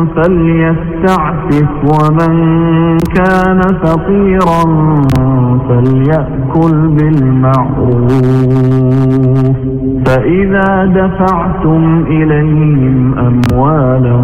فليستعفف ومن كان فقيرا فليأكل بالمعروف فإذا دفعتم إليهم أموالهم